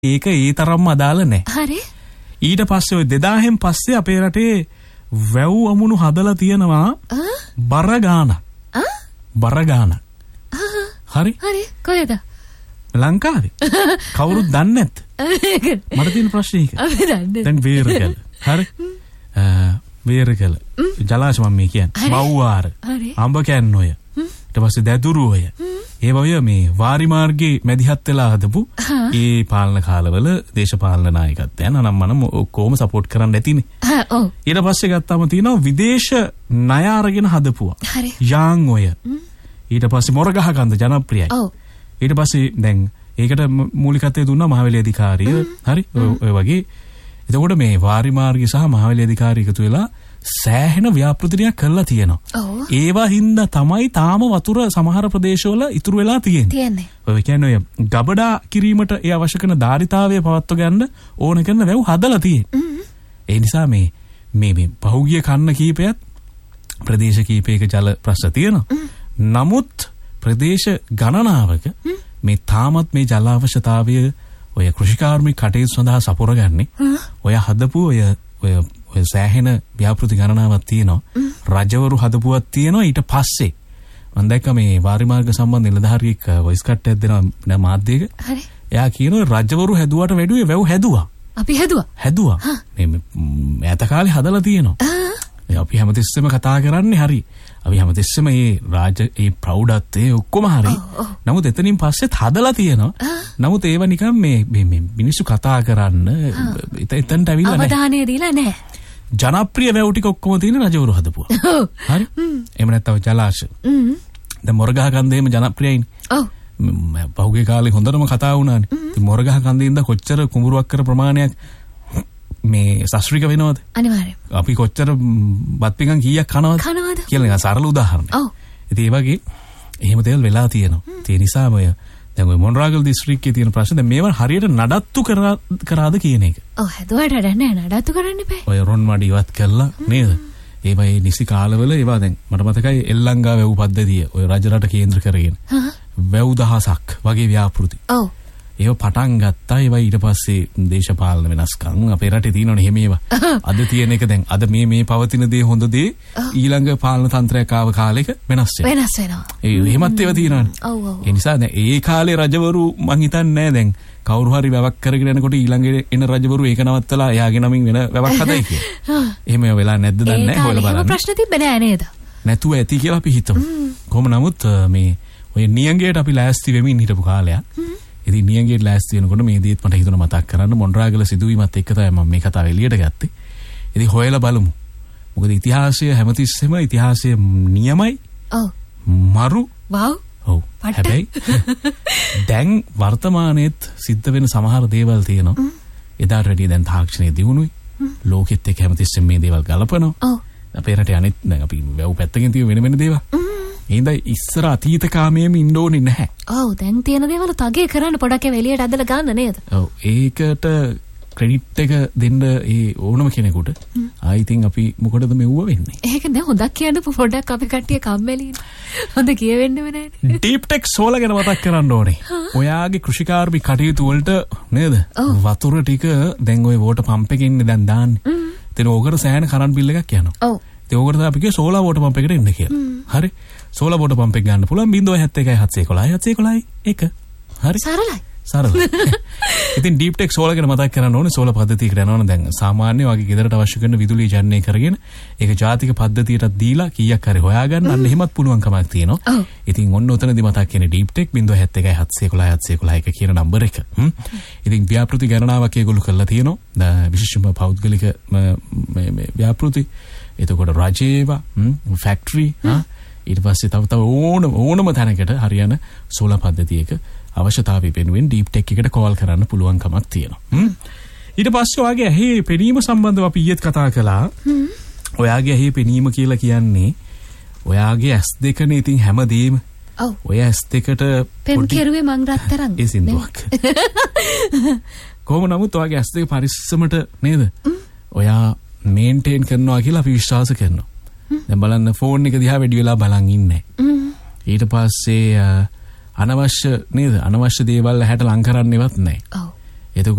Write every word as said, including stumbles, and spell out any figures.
ඒක ඒ තරම්ම අදාළ නැහැ. හරි. ඊට පස්සේ ඔය දෙදාහෙන් පස්සේ අපේ රටේ වැව් අමුණු හදලා තියෙනවා බර ගාන. බර ගාන. හරි. හරි. කොහෙද? ලංකාවේ. කවුරුත් දන්නේ නැත්. මට තියෙන ප්‍රශ්නේ ඒක. අපි දන්නේ. දැන් වේරකල. හරි. වේරකල. ජලාශ මම මේ කියන්නේ. මව්වාර. අඹ කැන්නොය. ඊට පස්සේ දැදුරුවය. ඒ වගේ මේ වාරි මාර්ගයේ මැදිහත් වෙලා හදපු ඒ පාලන කාලවල දේශපාලන නායකත්වයන් අනම්මනම් ඔක්කොම සපෝට් කරන්න ඇතිනේ. ඔව්. ඊට පස්සේ ගත්තාම තියෙනවා විදේශ ණය අරගෙන හදපුවා. හරි. යාන් ඔය. ඊට පස්සේ මොරගහ කන්ද ජනප්‍රියයි. ඔව්. ඊට පස්සේ දැන් ඒකට මූලිකත්වය දුන්නා මහවැලි අධිකාරිය. හරි. ඔය වගේ. එතකොට මේ වාරි මාර්ගය සහ මහවැලි අධිකාරිය එකතු වෙලා සෑහෙන ව්‍යාපෘතියක් කරලා තියෙනවා. ඒවා හින්දා තමයි තාම වතුර සමහර ප්‍රදේශවල ඉතුරු වෙලා තියෙන්නේ. ඔය කියන්නේ ඔය ගබඩා කිරීමට ඒ අවශ්‍ය කරන ධාරිතාවය පවත්ව ගන්න ඕන කරන වැව් හදලා තියෙන්නේ. ඒ නිසා මේ මේ මේ පහුගිය කන්න කීපයත් ප්‍රදේශ කීපයක ජල ප්‍රශ්න තියෙනවා. නමුත් ප්‍රදේශ ගණනාවක මේ තාමත් මේ ජල අවශ්‍යතාවය ඔය කෘෂිකාර්මික කටයුතු සඳහා සපුරගන්නේ ඔය හදපු ඔය ඔය ඔය සෑහෙන ව්‍යාපෘති ගණනාවක් තියෙනවා. රජවරු හදපුවක් තියෙනවා. ඊට පස්සේ මම දැක්ක මේ වාරි මාර්ග සම්බන්ධ නිලධාරියෙක් වොයිස් කට් එකක් දෙනවා මාධ්‍යයක. හරි. එයා කියනවා රජවරු හැදුවට වැඩිය වැව් හැදුවා. අපි හැදුවා. හැදුවා. මේ ඈත කාලේ හදලා තියෙනවා. අපි හැමතිස්සෙම කතා කරන්නේ හරි. අපි හැමතිස්සෙම මේ රාජ ඒ ප්‍රෞಢත්වයේ ඔක්කොම හරි. නමුත් එතනින් පස්සෙත් හදලා තියෙනවා. නමුත් ඒව නිකන් මේ මේ මිනිස්සු කතා කරන්න එතනට අවිල්ලා නැහැ. අවධානය දීලා නැහැ. ජනප්‍රිය වැව් ටික ඔක්කොම තියෙන රජවරු හදපුවා. හරි. එහෙම නැත්නම් ජලාශ. දැන් මොරගහ කන්දේ එහෙම ජනප්‍රියයිනේ. ඔව්. පහුගිය කාලේ හොඳටම කතා වුණානේ. ඉතින් මොරගහ කන්දේ ඉඳලා කොච්චර කුඹුරක් කර ප්‍රමාණයක් මේ සස්ත්‍රික වෙනවද? අනිවාර්යයෙන්. අපි කොච්චර බත් පිඟන් කීයක් කනවද? කනවද? කියලා නිකන් සරල උදාහරණයක්. ඔව්. ඉතින් ඒ වගේ එහෙම දේවල් වෙලා තියෙනවා. ඒ නිසාම ඔය දැන් ඔය මොන්රාගල් දිස්ත්‍රික්කයේ තියෙන ප්‍රශ්න දැන් මේවා හරියට නඩත්තු කරා කරාද කියන එක. ඔව් හැදුවට වැඩක් නැහැ නඩත්තු කරන්න එපා. ඔය රොන් මඩි ඉවත් කළා නේද? ඒවා ඒ නිසි කාලවල ඒවා දැන් මට මතකයි එල්ලංගා වැව් පද්ධතිය ඔය රජ රට කේන්ද්‍ර කරගෙන. වැව් දහසක් වගේ ව්‍යාපෘති. ඔව්. ඒව පටන් ගත්තා. ඒවා ඊට පස්සේ දේශපාලන වෙනස්කම් අපේ රටේ තියෙනවනේ එහෙම ඒවා. අද තියෙන එක දැන් අද මේ මේ පවතින දේ හොඳ දේ ඊළඟ පාලන තන්ත්‍රයක් ආව කාලෙක වෙනස් වෙනවා. වෙනස් වෙනවා. ඒ එහෙමත් ඒවා තියෙනවනේ. ඔව් ඔව්. ඒ නිසා දැන් ඒ කාලේ රජවරු මං හිතන්නේ නැහැ දැන් කවුරු හරි වැවක් කරගෙන යනකොට ඊළඟ එන රජවරු ඒක නවත්තලා එයාගේ නමින් වෙන වැවක් හදයි කියලා. එහෙම වෙලා නැද්ද දන්නේ නැහැ. හොයලා බලන්න. ඒ ප්‍රශ්න තිබ්බේ නෑ නේද? නැතුව ඇති කියලා අපි හිතමු. කොහොම නමුත් මේ ඔය නියංගයට අපි ලෑස්ති වෙමින් හිටපු කාලයක්. ඉතින් නියංගයට ලෑස්ති වෙනකොට මේ දේත් මට හිතුණා මතක් කරන්න මොන්රාගල සිදුවීමත් එක්ක තමයි මම මේ කතාව එළියට ගත්තේ. ඉතින් හොයලා බලමු. මොකද ඉතිහාසය හැමතිස්සෙම ඉතිහාසය නියමයි. ඔව්. මරු. වව්. ඔව්. හැබැයි දැන් වර්තමානයේත් සිද්ධ වෙන සමහර දේවල් තියෙනවා. එදාට වැඩිය දැන් තාක්ෂණය දියුණුයි. ලෝකෙත් එක්ක හැමතිස්සෙම මේ දේවල් ගලපනවා. ඔව්. අපේ රටේ අනිත් දැන් අපි වැව් පැත්තකින් තියෙන වෙන වෙන දේවල්. එහෙනම් ඉස්සර අතීතකාමයේම ඉන්න ඕනේ නැහැ. ඔව් දැන් තියෙන දේවල් තගේ කරන්න පොඩක් එළියට ඇදලා ගන්න නේද? ඔව් ඒකට ක්‍රෙඩිට් එක දෙන්න ඒ ඕනම කෙනෙකුට I think අපි මොකටද මෙව්ව වෙන්නේ? ඒක දැන් හොඳක් කියන්න පොඩක් අපි කට්ටිය කම්මැලිනේ. හොඳ කියවෙන්නේම නැහැ. ඩීප් ටෙක් සෝලා ගැන මතක් කරන්න ඕනේ. ඔයාගේ කෘෂිකාර්මික කටයුතු වලට නේද? වතුර ටික දැන් ওই වෝටර් පම්ප් එකේ ඉන්නේ දැන් දාන්නේ. එතන ඕකට සෑහෙන කරන්ට් බිල් එකක් යනවා. ඔව්. ඒ ඕකට තමයි අපි කිය සෝලා වෝටර් පම්ප් එකට එන්න කියලා. හරි. සෝලා වෝටර් පම්ප් එක ගන්න පුළුවන් බිංදුව හැත්තෑ එකයි හත්සිය එකොළහයි හත්සිය එකොළහයි එක. හරි. සරලයි. සරලයි. ඉතින් ඩීප් ටෙක් සෝලා ගැන මතක් කරන්න ඕනේ. සෝලා පද්ධතියකට යනවනේ දැන් සාමාන්‍ය වගේ ගෙදරට අවශ්‍ය කරන විදුලිය ජනනය කරගෙන ඒක ජාතික පද්ධතියටත් දීලා කීයක් හරි හොයාගන්න අන්න එහෙමත් පුළුවන් කමක් තියෙනවා. ඉතින් ඔන්න ඔතනදී මතක් කියන්නේ ඩීප් ටෙක් බිංදුව හැත්තෑ එකයි හත්සිය එකොළහයි හත්සිය එකොළහයි එක කියන නම්බර එක. ඉතින් ව්‍යාපෘති ගණනාවක් ඒගොල්ලෝ කරලා තියෙනවා. විශේෂයෙන්ම පෞද්ගලික මේ ව්‍යාපෘති එතකොට රජේවා ෆැක්ටරි ඊට පස්සේ තව තව ඕන ඕනම තැනකට හරියන සෝලා පද්ධතියක අවශ්‍යතාවය වෙනුවෙන් ඩීප් ටෙක් එකට කෝල් කරන්න පුළුවන් කමක් තියෙනවා. ඊට පස්සේ ඔයාගේ ඇහි පෙනීම සම්බන්ධව අපි ඊයේත් කතා කළා. ඔයාගේ ඇහි පෙනීම කියලා කියන්නේ ඔයාගේ ඇස් දෙකනේ ඉතින් හැමදේම. ඔව්. ඔය ඇස් දෙකට පෙම් කෙරුවේ මං රත්තරන්. ඒ සින්දුවක්. කොහොම නමුත් ඔයාගේ ඇස් දෙක පරිස්සමට නේද? ඔයා මේන්ටේන් කරනවා කියලා අපි විශ්වාස කරනවා. දැන් බලන්න ෆෝන් එක දිහා වැඩි වෙලා බලන් ඉන්නේ. ඊට පස්සේ අනවශ්‍ය නේද? අනවශ්‍ය දේවල් ඇහැට ලං කරන්නේවත් නැහැ. ඔව්.